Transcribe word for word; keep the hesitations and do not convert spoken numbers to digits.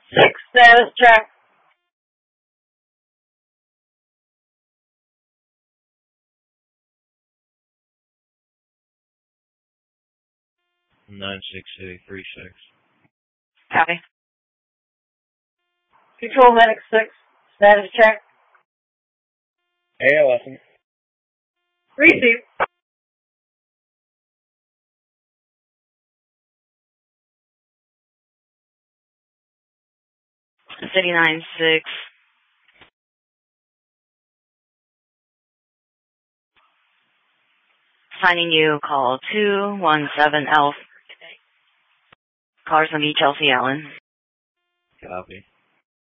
Six, status check. Nine six eight three six. Copy. Control medic six, status check. A L S. Receive. City nine six. Signing you call two one seven Alpha. Cars on Chelsea Allen. Copy.